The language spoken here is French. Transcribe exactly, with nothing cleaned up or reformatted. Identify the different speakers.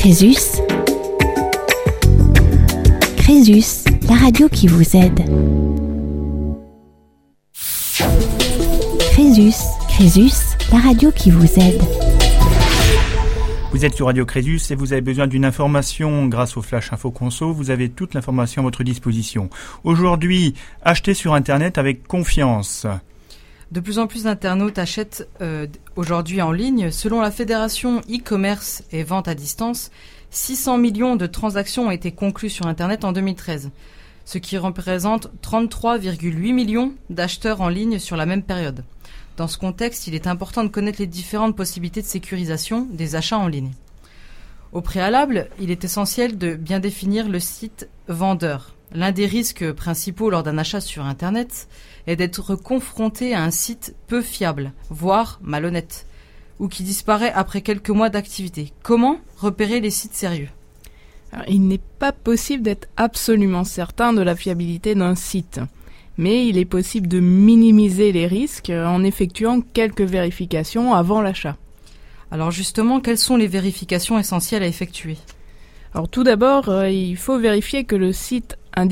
Speaker 1: Crésus. Crésus, la radio qui vous aide. Crésus, Crésus, la radio qui vous aide.
Speaker 2: Vous êtes sur Radio Crésus et vous avez besoin d'une information grâce au Flash Info Conso. Vous avez toute l'information à votre disposition. Aujourd'hui, achetez sur Internet avec confiance.
Speaker 3: De plus en plus d'internautes achètent euh, aujourd'hui en ligne. Selon la Fédération e-commerce et vente à distance, six cents millions de transactions ont été conclues sur Internet en deux mille treize, ce qui représente trente-trois virgule huit millions d'acheteurs en ligne sur la même période. Dans ce contexte, il est important de connaître les différentes possibilités de sécurisation des achats en ligne. Au préalable, il est essentiel de bien définir le site vendeur. L'un des risques principaux lors d'un achat sur Internet est d'être confronté à un site peu fiable, voire malhonnête, ou qui disparaît après quelques mois d'activité. Comment repérer les sites sérieux ?
Speaker 4: Alors, il n'est pas possible d'être absolument certain de la fiabilité d'un site, mais il est possible de minimiser les risques en effectuant quelques vérifications avant l'achat.
Speaker 3: Alors justement, quelles sont les vérifications essentielles à effectuer ?
Speaker 4: Alors tout d'abord, euh, il faut vérifier que le site